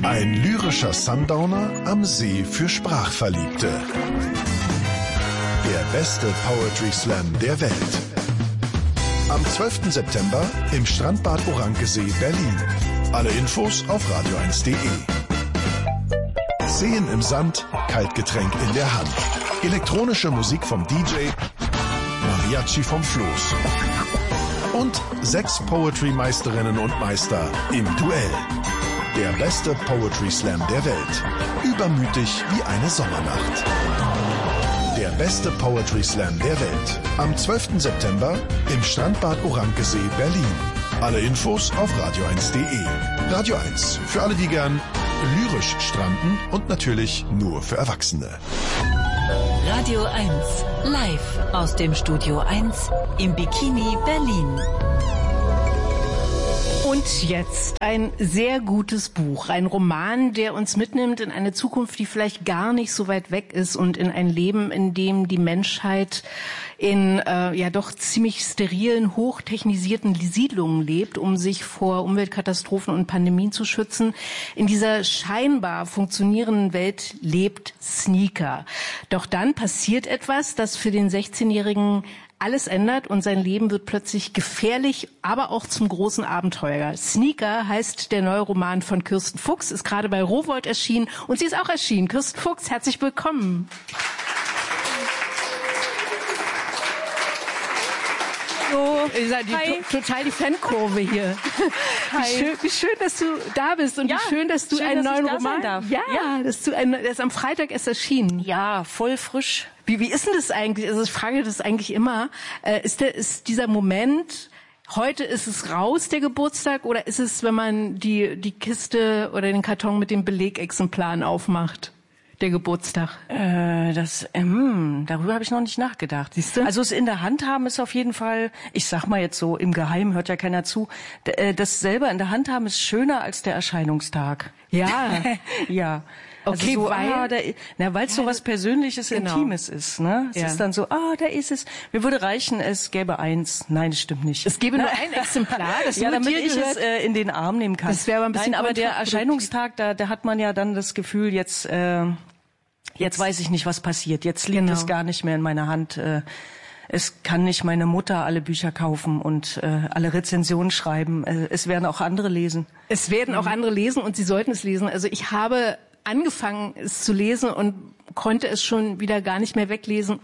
Ein lyrischer Sundowner am See für Sprachverliebte. Der beste Poetry Slam der Welt. Am 12. September im Strandbad Orankesee, Berlin. Alle Infos auf radio1.de. Seen im Sand, Kaltgetränk in der Hand. Elektronische Musik vom DJ, Mariachi vom Floß. Und 6 Poetry-Meisterinnen und Meister im Duell. Der beste Poetry Slam der Welt. Übermütig wie eine Sommernacht. Der beste Poetry Slam der Welt. Am 12. September im Strandbad Orankesee, Berlin. Alle Infos auf radio1.de. Radio 1. Für alle, die gern lyrisch stranden und natürlich nur für Erwachsene. Radio 1. Live aus dem Studio 1 im Bikini Berlin. Und jetzt ein sehr gutes Buch, ein Roman, der uns mitnimmt in eine Zukunft, die vielleicht gar nicht so weit weg ist und in ein Leben, in dem die Menschheit in doch ziemlich sterilen, hochtechnisierten Siedlungen lebt, um sich vor Umweltkatastrophen und Pandemien zu schützen. In dieser scheinbar funktionierenden Welt lebt Sneaker. Doch dann passiert etwas, das für den 16-Jährigen alles ändert und sein Leben wird plötzlich gefährlich, aber auch zum großen Abenteuer. Sneaker heißt der neue Roman von Kirsten Fuchs, ist gerade bei Rowohlt erschienen und sie ist auch erschienen. Kirsten Fuchs, herzlich willkommen. So, total die Fankurve hier. Wie schön, dass du da bist und wie schön, dass du einen neuen Roman darfst. Ja, der ist am Freitag erst erschienen. Ja, voll frisch. Wie ist denn das eigentlich? Also ich frage das eigentlich immer. Ist dieser Moment, heute ist es raus, der Geburtstag, oder ist es, wenn man die Kiste oder den Karton mit den Belegexemplaren aufmacht? Der Geburtstag. Darüber habe ich noch nicht nachgedacht. Siehst du? Also es in der Hand haben ist auf jeden Fall, ich sag mal jetzt so, im Geheimen hört ja keiner zu, das selber in der Hand haben ist schöner als der Erscheinungstag. Ja. Ja. Okay, also so, weil es so was Persönliches, genau. Intimes ist, ne? Es ist dann so, da ist es. Mir würde reichen, es gäbe eins. Nein, das stimmt nicht. Es gäbe nur ein Exemplar, das ja, damit ich es in den Arm nehmen kann. Das wäre aber ein bisschen. Nein, aber der Erscheinungstag, da hat man ja dann das Gefühl, jetzt weiß ich nicht, was passiert. Jetzt liegt es gar nicht mehr in meiner Hand. Es kann nicht meine Mutter alle Bücher kaufen und alle Rezensionen schreiben. Es werden auch andere lesen. Es werden auch andere lesen und sie sollten es lesen. Also ich habe angefangen, es zu lesen und konnte es schon wieder gar nicht mehr weglesen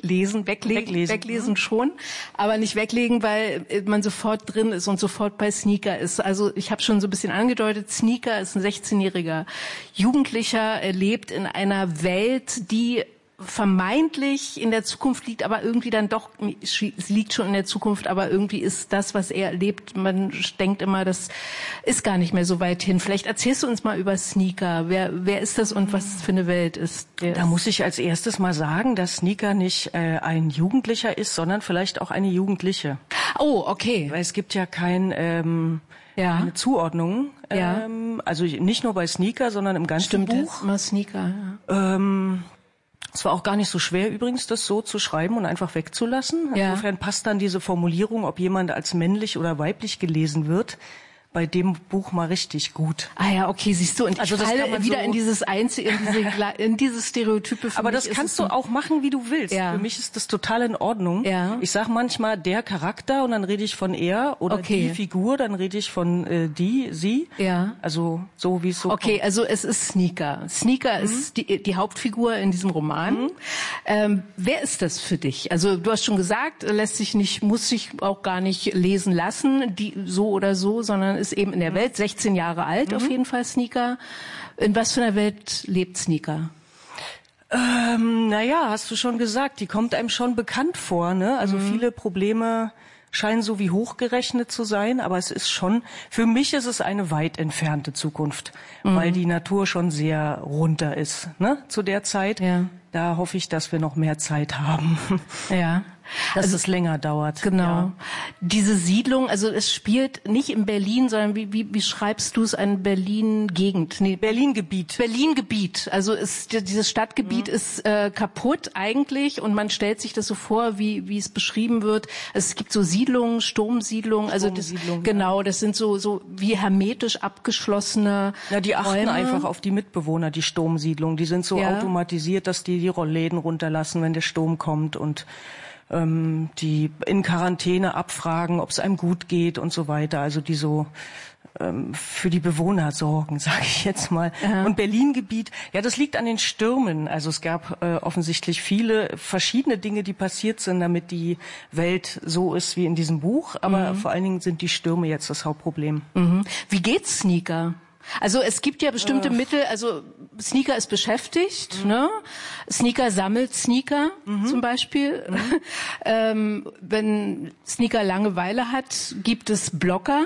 schon, aber nicht weglegen, weil man sofort drin ist und sofort bei Sneaker ist. Also ich habe schon so ein bisschen angedeutet, Sneaker ist ein 16-jähriger Jugendlicher, er lebt in einer Welt, die vermeintlich in der Zukunft liegt, aber irgendwie dann doch, es liegt schon in der Zukunft, aber irgendwie ist das, was er erlebt, man denkt immer, das ist gar nicht mehr so weit hin. Vielleicht erzählst du uns mal über Sneaker. Wer ist das und was für eine Welt ist der? Da muss ich als erstes mal sagen, dass Sneaker nicht ein Jugendlicher ist, sondern vielleicht auch eine Jugendliche. Oh, okay. Weil es gibt ja keine Zuordnung. Ja. Also nicht nur bei Sneaker, sondern im ganzen Buch. Immer Sneaker, ja. Es war auch gar nicht so schwer übrigens, das so zu schreiben und einfach wegzulassen. Insofern passt dann diese Formulierung, ob jemand als männlich oder weiblich gelesen wird, bei dem Buch mal richtig gut. Ah ja, okay, siehst du, und also ich falle wieder in dieses in dieses Stereotype. Aber das kannst du auch machen, wie du willst. Ja. Für mich ist das total in Ordnung. Ja. Ich sag manchmal der Charakter und dann rede ich von er oder die Figur, dann rede ich von sie. Ja. Also so wie es so Okay, kommt. also es ist Sneaker. Sneaker ist die Hauptfigur in diesem Roman. Wer ist das für dich? Also du hast schon gesagt, muss sich auch gar nicht lesen lassen, die so oder so, sondern ist eben in der Welt, 16 Jahre alt auf jeden Fall, Sneaker. In was für einer Welt lebt Sneaker? Hast du schon gesagt, die kommt einem schon bekannt vor, ne? Also viele Probleme scheinen so wie hochgerechnet zu sein, aber es ist schon, für mich ist es eine weit entfernte Zukunft, weil die Natur schon sehr runter ist, ne? Zu der Zeit. Ja. Da hoffe ich, dass wir noch mehr Zeit haben. Ja. Dass es länger dauert. Genau. Ja. Diese Siedlung, also es spielt nicht in Berlin, sondern wie schreibst du es, ein Berlin-Gegend? Nee, Berlin-Gebiet. Berlin-Gebiet. Also dieses Stadtgebiet ist kaputt eigentlich und man stellt sich das so vor, wie es beschrieben wird. Es gibt so Siedlungen, Sturmsiedlungen. Also genau, das sind so wie hermetisch abgeschlossene die achten Räume. einfach auf die Mitbewohner, die Sturmsiedlungen. Die sind so automatisiert, dass die Rollläden runterlassen, wenn der Sturm kommt und die in Quarantäne abfragen, ob es einem gut geht und so weiter. Also die so für die Bewohner sorgen, sage ich jetzt mal. Aha. Und Berlin-Gebiet, ja, das liegt an den Stürmen. Also es gab offensichtlich viele verschiedene Dinge, die passiert sind, damit die Welt so ist wie in diesem Buch. Aber vor allen Dingen sind die Stürme jetzt das Hauptproblem. Mhm. Wie geht's Sneaker? Also es gibt ja bestimmte Mittel, also Sneaker ist beschäftigt, ne? Sneaker sammelt Sneaker zum Beispiel. Wenn Sneaker Langeweile hat, gibt es Blocker.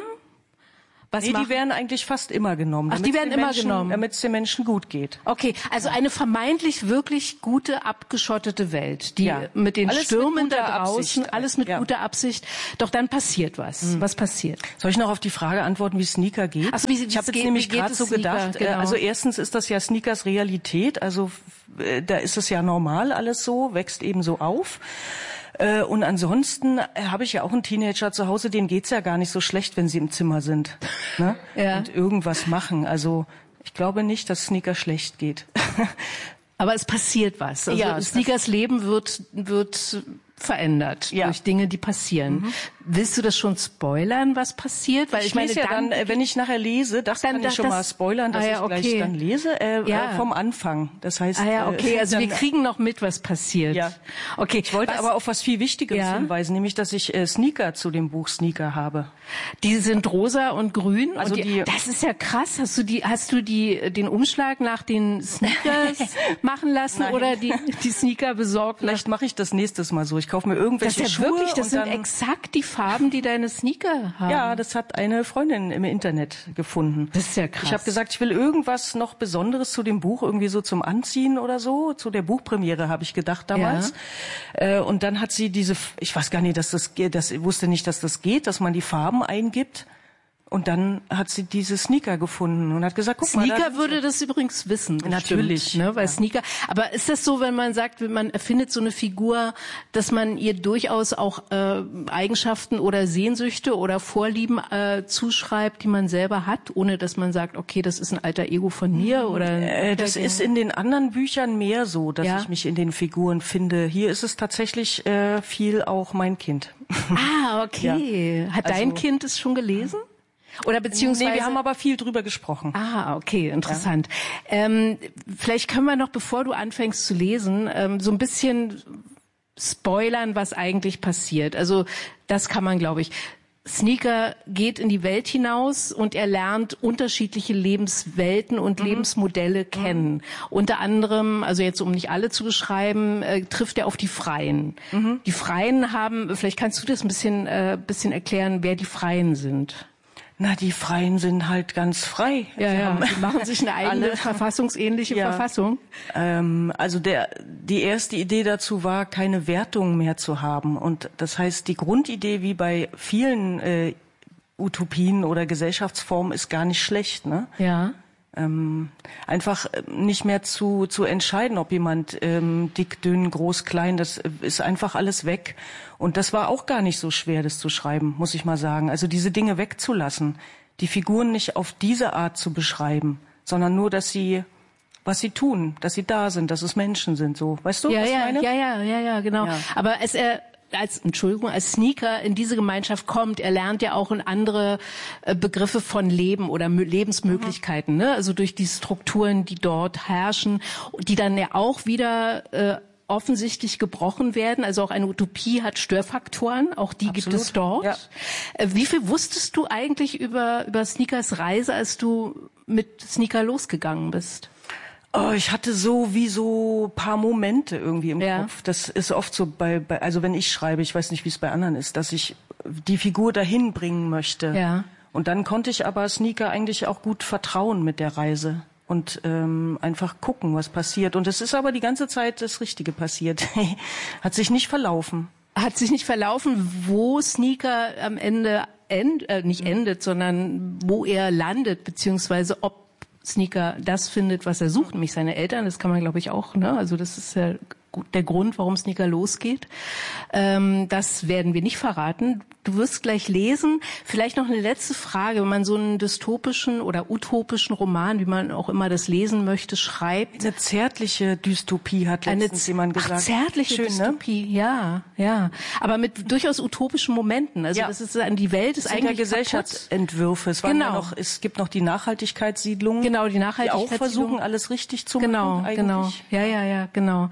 Die werden eigentlich fast immer genommen. Ach, die werden immer genommen. Damit es den Menschen gut geht. Okay, also eine vermeintlich wirklich gute, abgeschottete Welt, die mit den Stürmen da draußen, alles mit guter Absicht. Doch dann passiert was. Was passiert? Soll ich noch auf die Frage antworten, wie Sneaker geht? Ach so, ich habe jetzt nämlich gerade so gedacht, genau. Also erstens ist das ja Sneakers Realität, also da ist es ja normal alles so, wächst eben so auf. Und ansonsten habe ich ja auch einen Teenager zu Hause, denen geht's ja gar nicht so schlecht, wenn sie im Zimmer sind, ne? Und irgendwas machen. Also ich glaube nicht, dass Sneaker schlecht geht. Aber es passiert was. Also Sneakers Leben wird verändert durch Dinge, die passieren. Willst du das schon spoilern, was passiert? Weil ich meine, dann, wenn ich nachher lese, kann ich schon mal spoilern, dass ich gleich dann lese, vom Anfang. Das heißt, also wir kriegen noch mit, was passiert. Ja. Okay. Ich wollte aber auf was viel Wichtigeres hinweisen, nämlich, dass ich Sneaker zu dem Buch Sneaker habe. Die sind rosa und grün. Also und das ist ja krass. Hast du den Umschlag nach den Sneakers machen lassen oder die Sneaker besorgt? Vielleicht mache ich das nächstes Mal so. Ich kaufe mir irgendwelche Schuhe. Das sind exakt die Farben, die deine Sneaker haben. Ja, das hat eine Freundin im Internet gefunden. Das ist ja krass. Ich habe gesagt, ich will irgendwas noch Besonderes zu dem Buch, irgendwie so zum Anziehen oder so. Zu der Buchpremiere habe ich gedacht damals. Ja. Und dann hat sie ich weiß gar nicht, ich wusste nicht, dass das geht, dass man die Farben eingibt. Und dann hat sie diese Sneaker gefunden und hat gesagt, guck mal. Sneaker würde das übrigens wissen. Natürlich. Stimmt, ne? Weil Sneaker. Aber ist das so, wenn man sagt, man erfindet so eine Figur, dass man ihr durchaus auch Eigenschaften oder Sehnsüchte oder Vorlieben zuschreibt, die man selber hat, ohne dass man sagt, okay, das ist ein alter Ego von mir oder? Das ist in den anderen Büchern mehr so, dass ich mich in den Figuren finde. Hier ist es tatsächlich viel auch mein Kind. Ah, okay. Hat dein Kind es schon gelesen? Oder beziehungsweise. Nee, wir haben aber viel drüber gesprochen. Ah, okay, interessant. Ja. Vielleicht können wir noch, bevor du anfängst zu lesen, so ein bisschen spoilern, was eigentlich passiert. Also das kann man, glaube ich. Sneaker geht in die Welt hinaus und er lernt unterschiedliche Lebenswelten und Lebensmodelle kennen. Unter anderem, also jetzt um nicht alle zu beschreiben, trifft er auf die Freien. Die Freien haben, vielleicht kannst du das ein bisschen erklären, wer die Freien sind. Na, die Freien sind halt ganz frei. Ja, die machen sich eine eigene verfassungsähnliche Verfassung. Also die erste Idee dazu war, keine Wertung mehr zu haben. Und das heißt, die Grundidee, wie bei vielen Utopien oder Gesellschaftsformen, ist gar nicht schlecht, ne? Ja. Einfach nicht mehr zu entscheiden, ob jemand dick, dünn, groß, klein, das ist einfach alles weg. Und das war auch gar nicht so schwer, das zu schreiben, muss ich mal sagen. Also diese Dinge wegzulassen, die Figuren nicht auf diese Art zu beschreiben, sondern nur, was sie tun, dass sie da sind, dass es Menschen sind, so. Weißt du, was ich meine? Ja, genau. Ja. Aber als Sneaker in diese Gemeinschaft kommt, er lernt ja auch in andere Begriffe von Leben oder Lebensmöglichkeiten, ne? Also durch die Strukturen, die dort herrschen, die dann ja auch wieder offensichtlich gebrochen werden. Also auch eine Utopie hat Störfaktoren, auch die gibt es dort. Ja. Wie viel wusstest du eigentlich über Sneakers Reise, als du mit Sneaker losgegangen bist? Oh, ich hatte so paar Momente irgendwie im Kopf. Das ist oft so also wenn ich schreibe, ich weiß nicht, wie es bei anderen ist, dass ich die Figur dahin bringen möchte. Ja. Und dann konnte ich aber Sneaker eigentlich auch gut vertrauen mit der Reise und einfach gucken, was passiert. Und es ist aber die ganze Zeit das Richtige passiert. Hat sich nicht verlaufen. hat sich nicht verlaufen, wo Sneaker am Ende nicht endet, sondern wo er landet, beziehungsweise ob Sneaker das findet, was er sucht, nämlich seine Eltern. Das kann man, glaube ich, auch, ne? Also das ist ja der Grund, warum Sneaker losgeht. Das werden wir nicht verraten. Du wirst gleich lesen. Vielleicht noch eine letzte Frage. Wenn man so einen dystopischen oder utopischen Roman, wie man auch immer das lesen möchte, schreibt. Eine zärtliche Dystopie hat letztens jemand gesagt. Zärtliche Schön, Dystopie, ne? Ja. Aber mit durchaus utopischen Momenten. Also das ist die Welt ist eigentlich Gesellschaftsentwürfe. Es gibt noch die Nachhaltigkeitssiedlungen. Genau, die Nachhaltigkeitssiedlungen. Die auch versuchen, alles richtig zu machen. Genau. Ja, genau.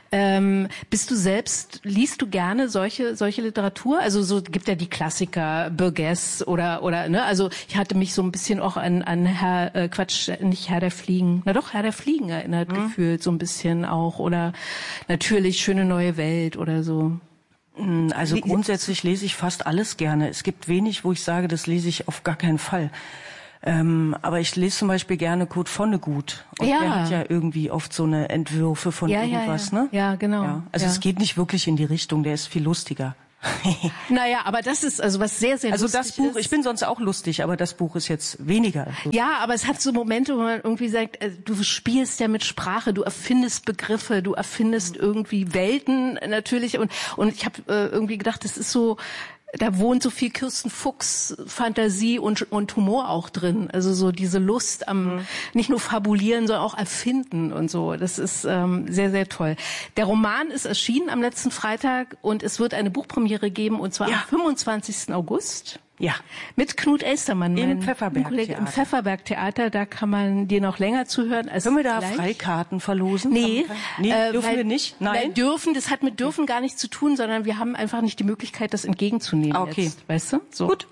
Liest du gerne solche Literatur? Also so gibt ja die Klassiker, Burgess oder ne? Also ich hatte mich so ein bisschen auch an Herr der Fliegen erinnert gefühlt, so ein bisschen auch. Oder natürlich Schöne neue Welt oder so. Also grundsätzlich lese ich fast alles gerne. Es gibt wenig, wo ich sage, das lese ich auf gar keinen Fall. Aber ich lese zum Beispiel gerne Kurt Vonnegut. Und der hat ja irgendwie oft so eine Entwürfe von irgendwas, ne? Ja, genau. Ja. Also es geht nicht wirklich in die Richtung, der ist viel lustiger. Naja, aber das ist also was sehr, sehr lustig das Buch, ist. Ich bin sonst auch lustig, aber das Buch ist jetzt weniger. Ja, aber es hat so Momente, wo man irgendwie sagt, du spielst ja mit Sprache, du erfindest Begriffe, du erfindest irgendwie Welten natürlich und ich habe irgendwie gedacht, das ist so, da wohnt so viel Kirsten Fuchs Fantasie und Humor auch drin. Also so diese Lust am nicht nur fabulieren, sondern auch erfinden und so. Das ist sehr, sehr toll. Der Roman ist erschienen am letzten Freitag und es wird eine Buchpremiere geben und zwar am 25. August. Ja. Mit Knut Elstermann. Im Pfefferberg-Theater. Im Pfefferberg-Theater, da kann man dir noch länger zuhören. Können wir da Freikarten verlosen? Nee. Dürfen wir nicht? Nein? Das hat mit dürfen gar nichts zu tun, sondern wir haben einfach nicht die Möglichkeit, das entgegenzunehmen. Okay. Jetzt, weißt du? So. Gut.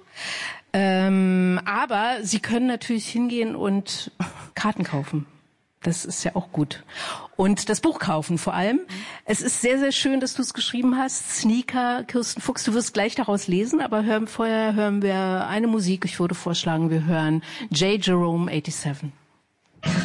Aber Sie können natürlich hingehen und Karten kaufen. Das ist ja auch gut. Und das Buch kaufen vor allem. Es ist sehr, sehr schön, dass du es geschrieben hast. Sneaker, Kirsten Fuchs. Du wirst gleich daraus lesen, aber vorher hören wir eine Musik. Ich würde vorschlagen, wir hören J. Jerome 87.